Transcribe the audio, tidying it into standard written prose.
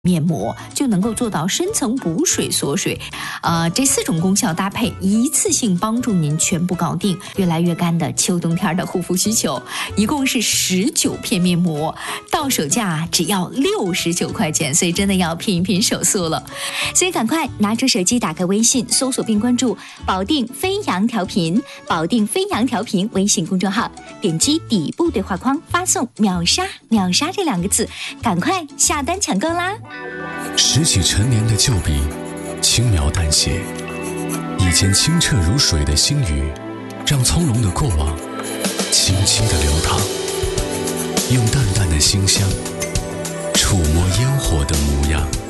面膜就能够做到深层补水锁水，这4种功效搭配，一次性帮助您全部搞定越来越干的秋冬天的护肤需求。一共是19片面膜，到手价只要69块钱，所以真的要拼一拼手速了。 所以赶快拿出手机，打开微信，搜索并关注保定飞扬调频，保定飞扬调频微信公众号，点击底部对话框，发送秒杀秒杀这2个字，赶快下单抢购啦！ 拾起陈年的旧笔，轻描淡写，以前清澈如水的心语，让从容的过往轻轻地流淌，用淡淡的馨香触摸烟火的模样。